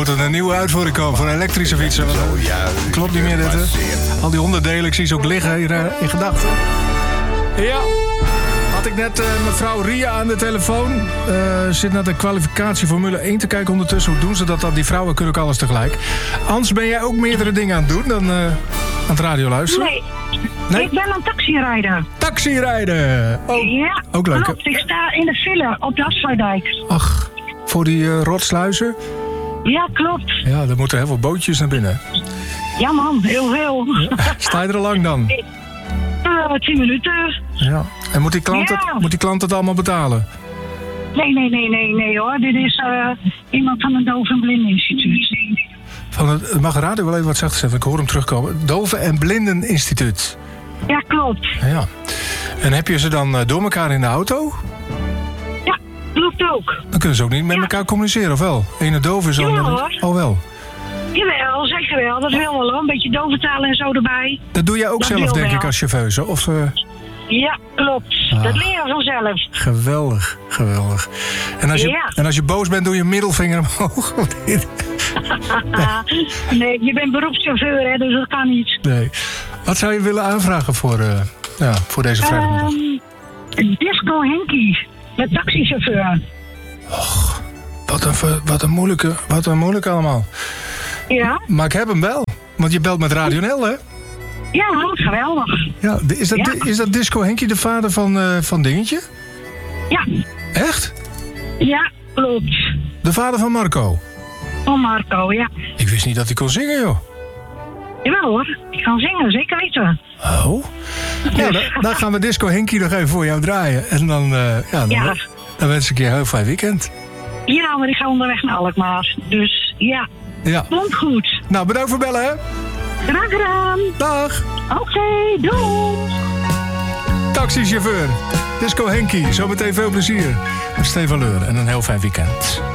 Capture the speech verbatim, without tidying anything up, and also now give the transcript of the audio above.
moet er een nieuwe uitvoering komen voor elektrische fietsen. Want, klopt niet meer dit, hè? Al die onderdelen, ik zie ze ook liggen hier uh, in gedachten. Ja, had ik net uh, mevrouw Ria aan de telefoon. Uh, zit naar de kwalificatie Formule één te kijken ondertussen. Hoe doen ze dat dan? Die vrouwen kunnen ook alles tegelijk. Ans, ben jij ook meerdere dingen aan het doen dan uh, aan het radio luisteren? Nee. Nee? Ik ben aan taxirijden. Taxirijden! Oh, ja, ook leuk. klopt. Ik sta in de file op de Afsluitdijk. Ach, voor die uh, rotsluizen? Ja, klopt. Ja, er moeten heel veel bootjes naar binnen. Ja man, heel veel. Ja. Sta je er al lang dan? Uh, tien minuten. Ja. En moet die, klant het, Ja. moet die klant het allemaal betalen? Nee, nee, nee, nee, nee hoor. Dit is uh, iemand van een doof- en blindeninstituut. Van het, mag de radio wel even wat zacht zeggen? Ik hoor hem terugkomen. Dove- en Blindeninstituut. Ja, klopt. Ja. En heb je ze dan uh, door elkaar in de auto? Ja, klopt ook. Dan kunnen ze ook niet met Ja. elkaar communiceren, of wel? Ene doof is dan... Jawel, hoor. Oh, wel. Jawel, zeker wel. Dat wil wel hoor. Een beetje doventaal en zo erbij. Dat doe jij ook Dat zelf, wil denk wel. ik, als chauffeuse? Of... Uh... Ja, klopt. Ah. Dat leer je vanzelf. Geweldig, geweldig. En als, je, Ja. en als je boos bent, doe je middelvinger omhoog? Nee, je bent beroepschauffeur, hè, dus dat kan niet. Nee. Wat zou je willen aanvragen voor, uh, ja, voor deze vrijdagmiddag? Um, Disco Henky, de taxichauffeur. Och, wat een, ver- wat, een moeilijke, wat een moeilijke allemaal. Ja? Maar ik heb hem wel. Want je belt met Radio N L, hè? Ja, geweldig. Ja, is dat, Ja. is dat Disco Henkie de vader van, uh, van Dingetje? Ja, Echt? ja, klopt. De vader van Marco? Oh Marco, ja. Ik wist niet dat hij kon zingen, joh. Jawel hoor, ik kan zingen, zeker weten. Oh? Nou, dan, dan gaan we Disco Henkie nog even voor jou draaien. En dan, uh, ja, dan, Ja. dan wens ik je een heel fijn weekend. Ja, maar ik ga onderweg naar Alkmaar. Dus ja, Ja. komt goed. Nou, bedankt voor bellen, hè? Graag gedaan. Dag. Oké, doei. Taxichauffeur. Disco Henkie. Zometeen veel plezier. Met Stefan Leur en een heel fijn weekend.